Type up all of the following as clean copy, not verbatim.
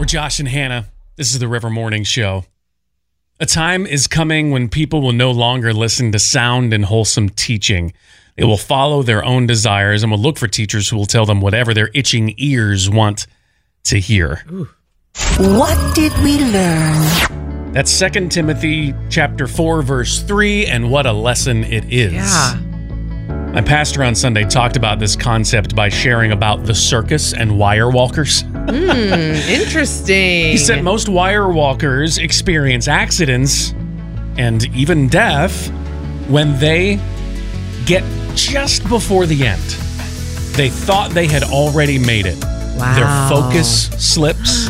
We're Josh and Hannah. This is the River Morning Show. A time is coming when people will no longer listen to sound and wholesome teaching. They will follow their own desires and will look for teachers who will tell them whatever their itching ears want to hear. Ooh. What did we learn? That's 2 Timothy chapter 4, verse 3, and what a lesson it is. Yeah. My pastor on Sunday talked about this concept by sharing about the circus and wire walkers. Interesting. He said most wire walkers experience accidents and even death when they get just before the end. They thought they had already made it. Wow. Their focus slips.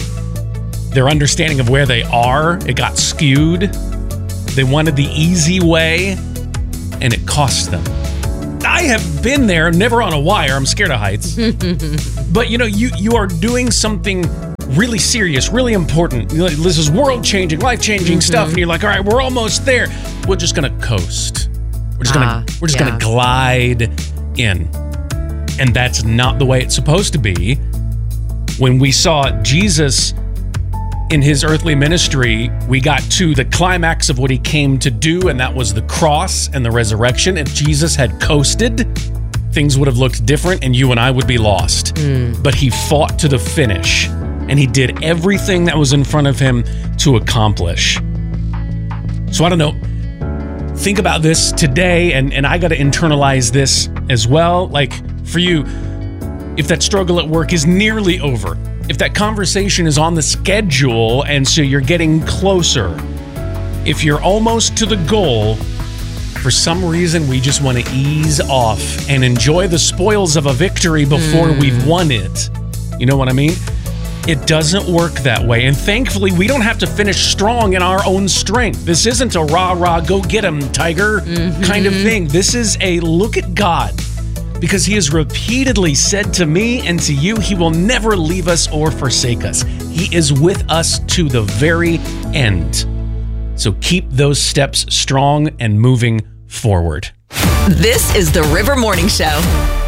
Their understanding of where they are, it got skewed. They wanted the easy way, and it cost them. I have been there, never on a wire. I'm scared of heights. But, you are doing something really serious, really important. This is world-changing, life-changing stuff, and you're like, all right, we're almost there. We're just going to coast. We're just going to glide in. And that's not the way it's supposed to be. When we saw Jesus in his earthly ministry, we got to the climax of what he came to do, and that was the cross and the resurrection. If Jesus had coasted, things would have looked different, and you and I would be lost. But he fought to the finish, and he did everything that was in front of him to accomplish. So I don't know. Think about this today, and I got to internalize this as well. Like, for you, if that struggle at work is nearly over, if that conversation is on the schedule and so you're getting closer, if you're almost to the goal, for some reason we just want to ease off and enjoy the spoils of a victory before we've won it. You know what I mean? It doesn't work that way. And thankfully, we don't have to finish strong in our own strength. This isn't a rah-rah, go get him, tiger kind of thing. This is a look at God. Because he has repeatedly said to me and to you, he will never leave us or forsake us. He is with us to the very end. So keep those steps strong and moving forward. This is the River Morning Show.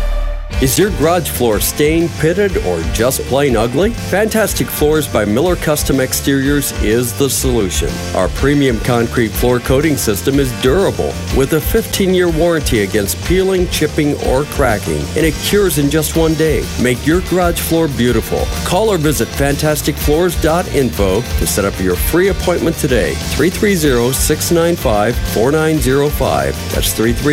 Is your garage floor stained, pitted, or just plain ugly? Fantastic Floors by Miller Custom Exteriors is the solution. Our premium concrete floor coating system is durable with a 15-year warranty against peeling, chipping, or cracking, and it cures in just 1 day. Make your garage floor beautiful. Call or visit fantasticfloors.info to set up your free appointment today. 330-695-4905. That's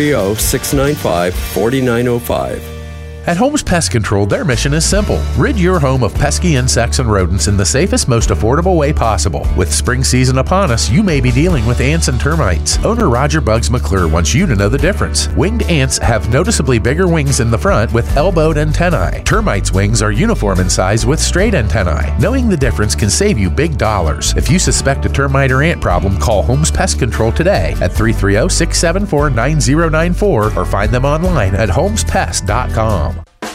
330-695-4905. At Holmes Pest Control, their mission is simple. Rid your home of pesky insects and rodents in the safest, most affordable way possible. With spring season upon us, you may be dealing with ants and termites. Owner Roger Bugs McClure wants you to know the difference. Winged ants have noticeably bigger wings in the front with elbowed antennae. Termites' wings are uniform in size with straight antennae. Knowing the difference can save you big dollars. If you suspect a termite or ant problem, call Holmes Pest Control today at 330-674-9094 or find them online at holmespest.com.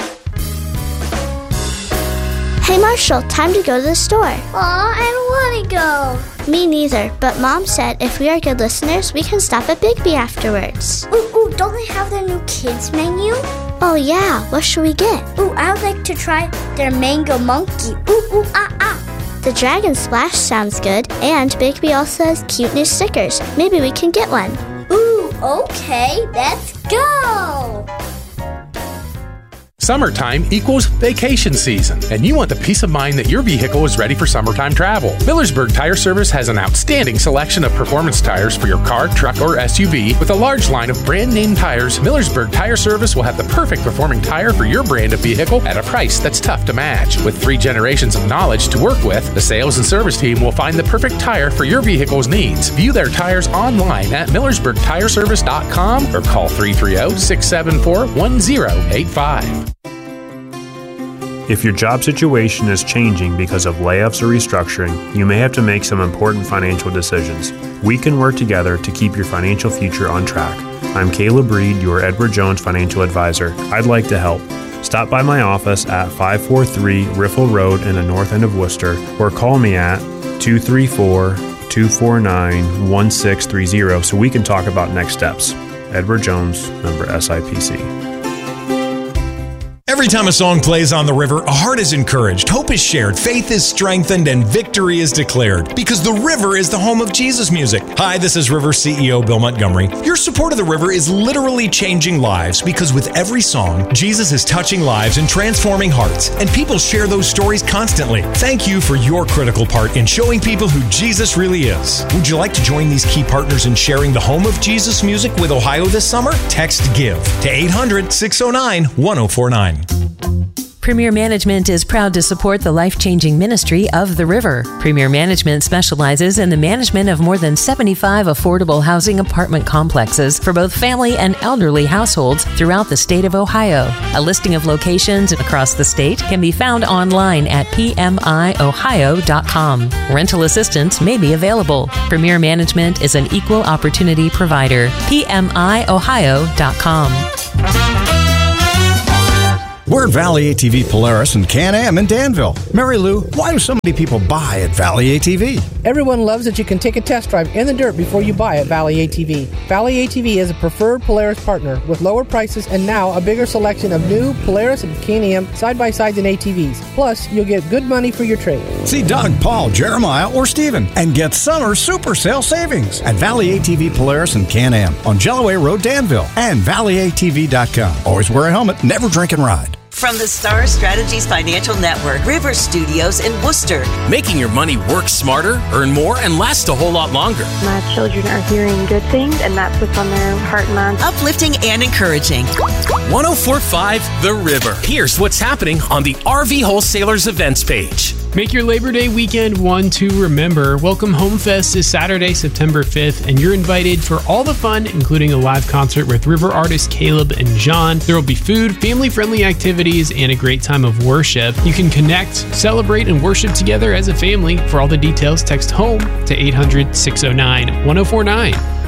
Hey Marshall, time to go to the store. Aw, I don't want to go. Me neither, but Mom said if we are good listeners, we can stop at Bigby afterwards. Ooh, don't they have their new kids menu? Oh yeah, what should we get? Ooh, I would like to try their mango monkey. Ooh, ah. The Dragon Splash sounds good, and Bigby also has cute new stickers. Maybe we can get one. Ooh, okay, let's go. Summertime equals vacation season, and you want the peace of mind that your vehicle is ready for summertime travel. Millersburg Tire Service has an outstanding selection of performance tires for your car, truck, or SUV. With a large line of brand-name tires, Millersburg Tire Service will have the perfect performing tire for your brand of vehicle at a price that's tough to match. With 3 generations of knowledge to work with, the sales and service team will find the perfect tire for your vehicle's needs. View their tires online at millersburgtireservice.com or call 330-674-1085. If your job situation is changing because of layoffs or restructuring, you may have to make some important financial decisions. We can work together to keep your financial future on track. I'm Caleb Reed, your Edward Jones financial advisor. I'd like to help. Stop by my office at 543 Riffle Road in the north end of Worcester, or call me at 234-249-1630 so we can talk about next steps. Edward Jones, member SIPC. Every time a song plays on the river, a heart is encouraged, hope is shared, faith is strengthened, and victory is declared. Because the river is the home of Jesus music. Hi, this is River CEO Bill Montgomery. Your support of the river is literally changing lives because with every song, Jesus is touching lives and transforming hearts. And people share those stories constantly. Thank you for your critical part in showing people who Jesus really is. Would you like to join these key partners in sharing the home of Jesus music with Ohio this summer? Text GIVE to 800-609-1049. Premier Management is proud to support the life-changing ministry of the River. Premier Management specializes in the management of more than 75 affordable housing apartment complexes for both family and elderly households throughout the state of Ohio. A listing of locations across the state can be found online at pmiohio.com. Rental assistance may be available. Premier Management is an equal opportunity provider. pmiohio.com. We're at Valley ATV Polaris and Can-Am in Danville. Mary Lou, why do so many people buy at Valley ATV? Everyone loves that you can take a test drive in the dirt before you buy at Valley ATV. Valley ATV is a preferred Polaris partner with lower prices and now a bigger selection of new Polaris and Can-Am side-by-sides and ATVs. Plus, you'll get good money for your trade. See Doug, Paul, Jeremiah, or Steven and get summer super sale savings at Valley ATV Polaris and Can-Am on Jellaway Road, Danville, and valleyatv.com. Always wear a helmet, never drink and ride. From the Star Strategies Financial Network, River Studios in Worcester. Making your money work smarter, earn more, and last a whole lot longer. My children are hearing good things, and that's what's on their heart and mind. Uplifting and encouraging. 104.5 The River. Here's what's happening on the RV Wholesalers events page. Make your Labor Day weekend one to remember. Welcome Home Fest is Saturday, September 5th, and you're invited for all the fun, including a live concert with River artists Caleb and John. There will be food, family-friendly activities, and a great time of worship. You can connect, celebrate, and worship together as a family. For all the details, text HOME to 800-609-1049.